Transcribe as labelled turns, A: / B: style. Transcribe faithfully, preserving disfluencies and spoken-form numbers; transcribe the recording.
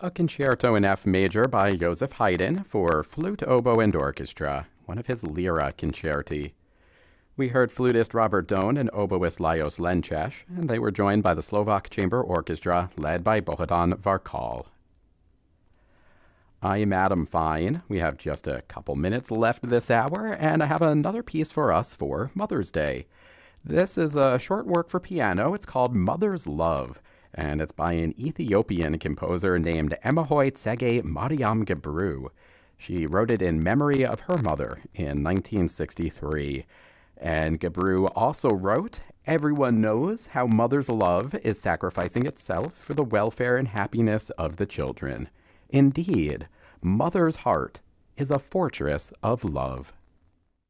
A: a concerto in F major by Joseph Haydn for flute, oboe, and orchestra, one of his Lyra concerti. We heard flutist Robert Dohn and oboist Lajos Lenčeš, and they were joined by the Slovak Chamber Orchestra, led by Bohdan Varkal. I'm Adam Fine. We have just a couple minutes left this hour, and I have another piece for us for Mother's Day. This is a short work for piano. It's called Mother's Love, and it's by an Ethiopian composer named Emahoy Tsege Mariam Gebru. She wrote it in memory of her mother in nineteen sixty-three. And Gebru also wrote, "Everyone knows how mother's love is sacrificing itself for the welfare and happiness of the children. Indeed, mother's heart is a fortress of love."